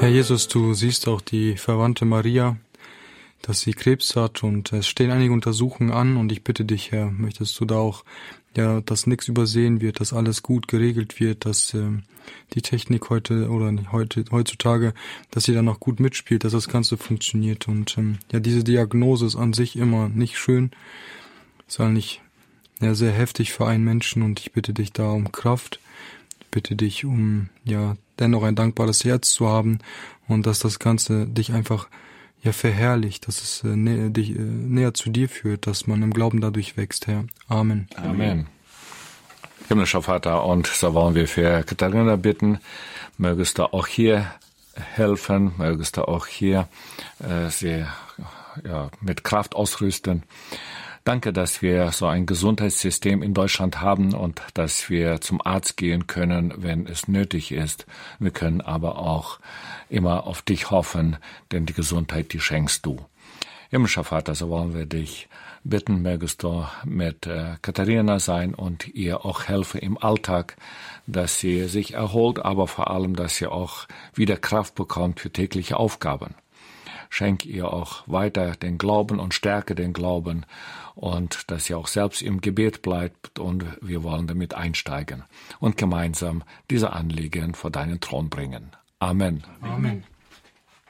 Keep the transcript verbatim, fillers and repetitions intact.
Herr Jesus, du siehst auch die Verwandte Maria, dass sie Krebs hat und es stehen einige Untersuchungen an und ich bitte dich, Herr, möchtest du da auch, ja, dass nichts übersehen wird, dass alles gut geregelt wird, dass äh, die Technik heute oder heute heutzutage, dass sie dann auch gut mitspielt, dass das Ganze funktioniert und ähm, ja, diese Diagnose ist an sich immer nicht schön, ist eigentlich ja, sehr heftig für einen Menschen und ich bitte dich da um Kraft, ich bitte dich um, ja, dennoch ein dankbares Herz zu haben und dass das Ganze dich einfach ja verherrlicht, dass es äh, nä- dich äh, näher zu dir führt, dass man im Glauben dadurch wächst, Herr. Amen. Amen. Himmlischer Vater, und so wollen wir für Katharina bitten, mögest du auch hier helfen, mögest du auch hier äh, sie ja, mit Kraft ausrüsten. Danke, dass wir so ein Gesundheitssystem in Deutschland haben und dass wir zum Arzt gehen können, wenn es nötig ist. Wir können aber auch immer auf dich hoffen, denn die Gesundheit, die schenkst du. Himmlischer Vater, so wollen wir dich bitten, mögest du mit äh, Katharina sein und ihr auch helfen im Alltag, dass sie sich erholt, aber vor allem, dass sie auch wieder Kraft bekommt für tägliche Aufgaben. Schenk ihr auch weiter den Glauben und stärke den Glauben und dass sie auch selbst im Gebet bleibt und wir wollen damit einsteigen und gemeinsam diese Anliegen vor deinen Thron bringen. Amen. Amen.